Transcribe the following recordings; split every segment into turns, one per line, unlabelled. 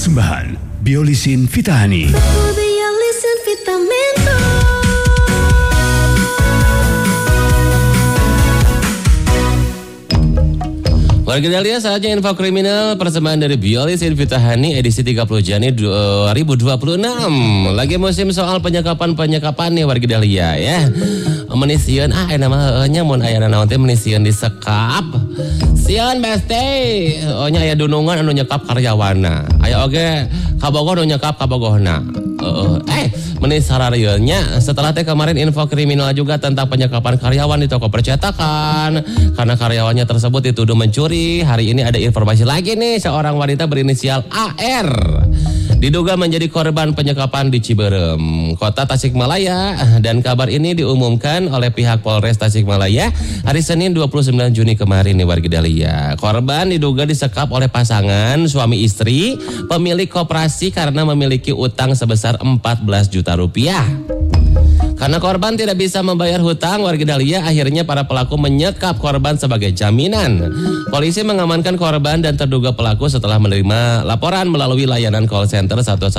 Persembahan Biolisin Vitahani.
Biolisin Vitamento.
Warga Dahlia, saatnya info kriminal persembahan dari Biolisin Vitahani edisi 30 Januari 2026. Lagi musim soal penyekapan nih warga Dahlia ya. Menisieun namanya mun aya naon teh menisieun disekap. Sieun beste. Nya aya dunungan anu nyekap karyawana. Aya oge kabogoh anu nyekap kabogohna. Menis sararieunnya setelah teh kemarin info kriminal juga tentang penyekapan karyawan di toko percetakan karena karyawannya tersebut dituduh mencuri. Hari ini ada informasi lagi nih, seorang wanita berinisial AR diduga menjadi korban penyekapan di Ciberem, Kota Tasikmalaya, dan kabar ini diumumkan oleh pihak Polres Tasikmalaya hari Senin 29 Juni kemarin nih warga Dahlia. Korban diduga disekap oleh pasangan suami istri pemilik koperasi karena memiliki utang sebesar 14 juta rupiah. Karena korban tidak bisa membayar hutang, warga Dahlia akhirnya para pelaku menyekap korban sebagai jaminan. Polisi mengamankan korban dan terduga pelaku setelah menerima laporan melalui layanan call center 110.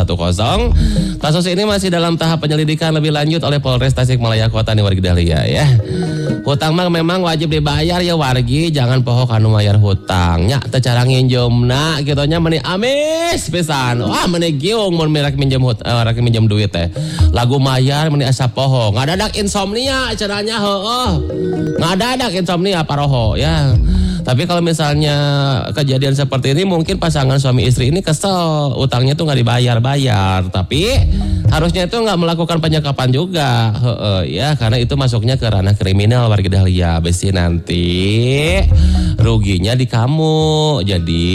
Kasus ini masih dalam tahap penyelidikan lebih lanjut oleh Polres Tasikmalaya Kota nih warga Dahlia ya. Hutang mah memang wajib dibayar ya wargi, jangan poho kanu mayar hutangnya teu cara nginjemna kitu nya meni amis pisan. Wah meni giung mun rek minjem duit teh. Lagu mayar meni asa poho, ngadadak insomnia caranya heueuh. Ngadadak insomnia paroho ya. Tapi kalau misalnya kejadian seperti ini mungkin pasangan suami istri ini kesel utangnya tuh nggak dibayar-bayar, tapi harusnya itu nggak melakukan penyekapan juga, ya karena itu masuknya ke ranah kriminal warga Dahlia. Besi nanti ruginya di kamu, jadi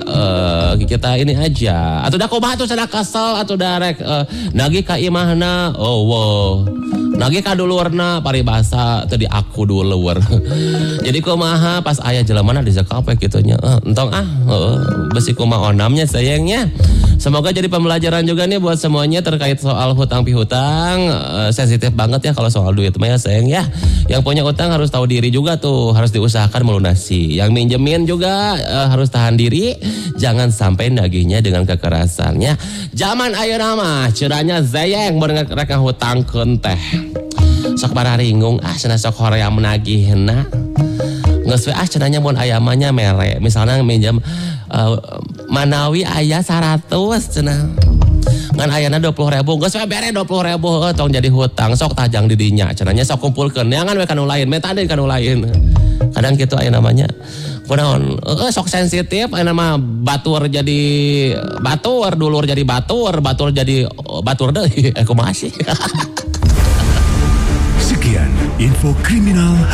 kita ini aja. Atau dah kumaha tuh sada kesel atau darek nagih ka imahna, nagih ka dulurna paribasa teu di aku dulur. Jadi kumaha pas aya jelemana disekap kitunya. Entong besi kumaha onamnya sayangnya. Semoga jadi pembelajaran juga nih buat semuanya terkait soal hutang pihutang. Sensitif banget ya kalau soal duit mah ya sayang ya. Yang punya utang harus tahu diri juga tuh, harus diusahakan melunasi. Yang minjemin juga harus tahan diri, jangan sampai nagihnya dengan kekerasannya. Zaman ayeuna mah ceuranya zayeng mun rek ngahutangkeun teh. Sok bararingung cenah sok hoream menagihna. Geus we cenanya mun ayamannya mere. Misalnya minjem Manawi aya 100 cenah. Ngan ayana 20.000, geus we bere 20.000 tong jadi hutang, sok tajang di dinya cenanya sok kumpulkeun. Jangan we kanu lain, meta deui kanu lain. Kadang kitu aya namanya. Kunaon? Sok sensitif aya nama batur jadi batur, dulur jadi batur jadi batur deui. Kumaha sih?
Sekian info kriminal